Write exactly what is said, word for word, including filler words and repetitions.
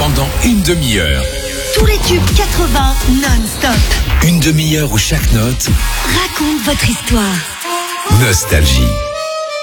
pendant une demi-heure. Tous les tubes quatre-vingts non-stop. Une demi-heure où chaque note raconte votre histoire. Nostalgie.